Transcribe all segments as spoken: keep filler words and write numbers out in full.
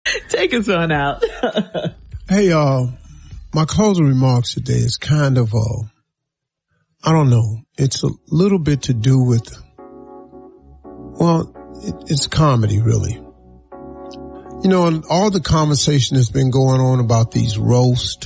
Take us on out. Hey, uh, my closing remarks today is kind of, uh, I don't know, it's a little bit to do with, well, it, it's comedy, really. You know, and all the conversation that's been going on about these roasts,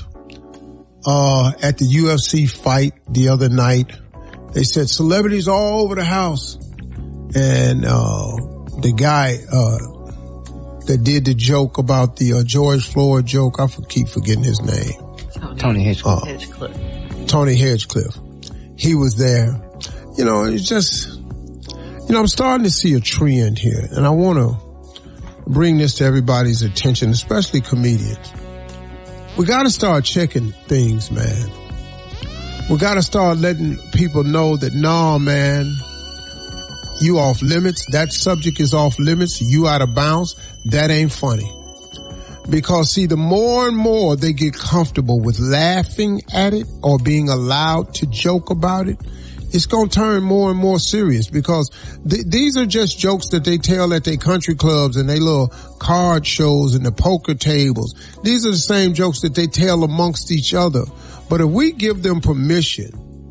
uh, at the U F C fight the other night, they said celebrities all over the house. And, uh, the guy, uh, that did the joke about the, uh, George Floyd joke, I keep forgetting his name. Tony, Tony Hinchcliffe. Uh, Hinchcliffe. Tony Hinchcliffe. He was there. You know, it's just, you know, I'm starting to see a trend here, and I want to bring this to everybody's attention, especially comedians. We got to start checking things, man. We got to start letting people know that, nah, man, you off limits. That subject is off limits. You out of bounds. That ain't funny. Because, see, the more and more they get comfortable with laughing at it or being allowed to joke about it, it's going to turn more and more serious, because th- these are just jokes that they tell at their country clubs and their little card shows and the poker tables. These are the same jokes that they tell amongst each other. But if we give them permission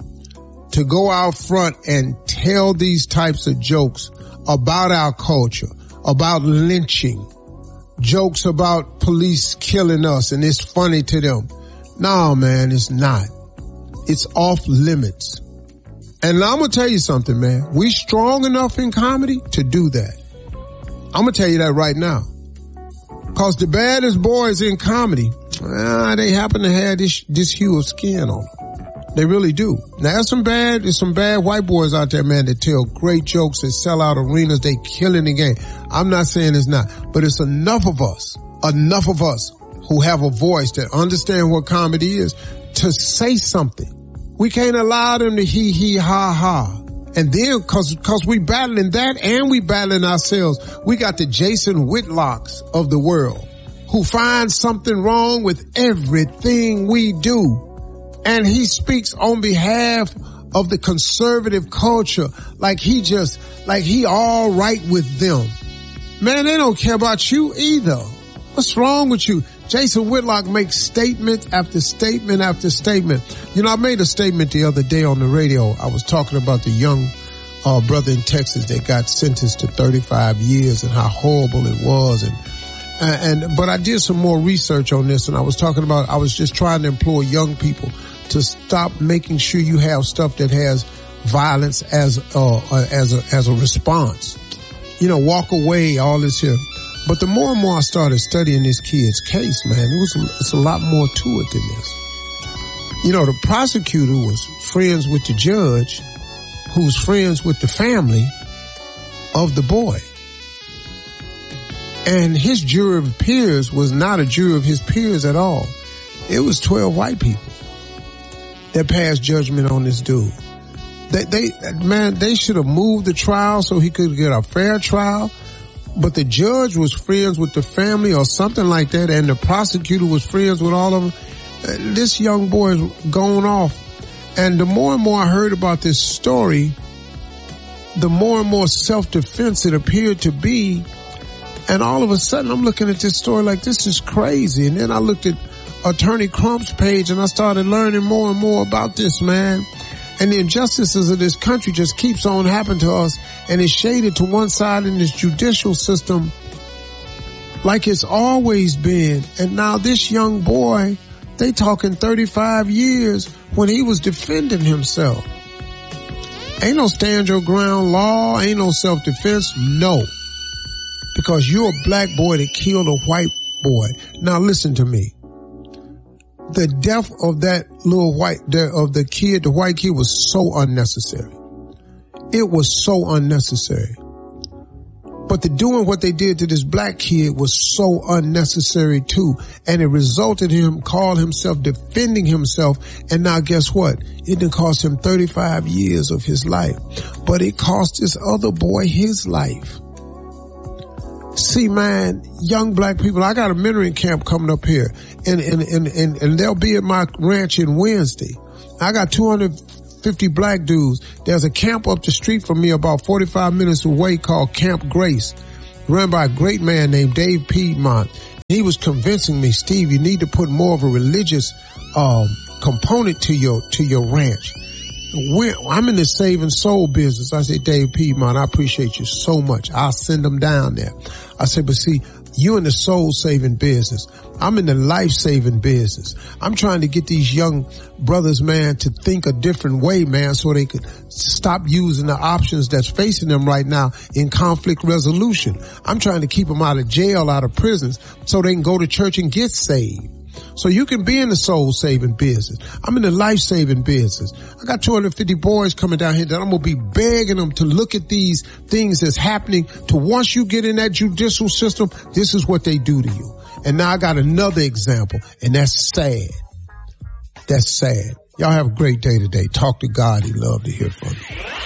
to go out front and tell these types of jokes about our culture, about lynching, jokes about police killing us, and it's funny to them. No, man, it's not. It's off limits. And I'm going to tell you something, man. We strong enough in comedy to do that. I'm going to tell you that right now. Because the baddest boys in comedy, ah, they happen to have this, this hue of skin on them. They really do. Now, there's some bad, there's some bad white boys out there, man, that tell great jokes, that sell out arenas, they killing the game. I'm not saying it's not, but it's enough of us, enough of us who have a voice that understand what comedy is to say something. We can't allow them to hee hee ha ha. And then, cause, cause we battling that and we battling ourselves, we got the Jason Whitlocks of the world who find something wrong with everything we do. And he speaks on behalf of the conservative culture like he just, like he all right with them. Man, they don't care about you either. What's wrong with you? Jason Whitlock makes statement after statement after statement. You know, I made a statement the other day on the radio. I was talking about the young uh, brother in Texas that got sentenced to thirty-five years and how horrible it was. And, and, but I did some more research on this, and I was talking about, I was just trying to implore young people to stop making sure you have stuff that has violence as, uh, uh as a, as a response. You know, walk away, all this here. But the more and more I started studying this kid's case, man, it was, it's a lot more to it than this. You know, the prosecutor was friends with the judge, who was friends with the family of the boy. And his jury of peers was not a jury of his peers at all. It was twelve white people that passed judgment on this dude. They, they, man, they should have moved the trial so he could get a fair trial. But the judge was friends with the family or something like that, and the prosecutor was friends with all of them. This young boy is going off. And the more and more I heard about this story, the more and more self-defense it appeared to be. And all of a sudden, I'm looking at this story like, this is crazy. And then I looked at Attorney Crump's page, and I started learning more and more about this, man. And the injustices of this country just keeps on happening to us, and it's shaded to one side in this judicial system like it's always been. And now this young boy, they talking thirty-five years when he was defending himself. Ain't no stand your ground law, ain't no self-defense, no. Because you're a black boy that killed a white boy. Now listen to me. The death of that little white, of the kid, the white kid, was so unnecessary. It was so unnecessary. But the doing what they did to this black kid was so unnecessary too. And it resulted in him calling himself defending himself. And now guess what? It didn't cost him thirty-five years of his life, but it cost this other boy his life. See, man, young black people, I got a mentoring camp coming up here, and, and, and, and, and they'll be at my ranch in Wednesday. I got two hundred fifty black dudes. There's a camp up the street from me about forty-five minutes away called Camp Grace, run by a great man named Dave Piedmont. he was convincing me, Steve, you need to put more of a religious um, component to your to your ranch. We're, I'm in the saving soul business. I said, Dave Piedmont, I appreciate you so much. I'll send them down there. I said, but see, you in the soul saving business. I'm in the life saving business. I'm trying to get these young brothers, man, to think a different way, man, so they could stop using the options that's facing them right now in conflict resolution. I'm trying to keep them out of jail, out of prisons, so they can go to church and get saved. So you can be in the soul-saving business. I'm in the life-saving business. I got two hundred fifty boys coming down here that I'm going to be begging them to look at these things that's happening to once you get in that judicial system, this is what they do to you. And now I got another example, and that's sad. That's sad. Y'all have a great day today. Talk to God. He'd love to hear from you.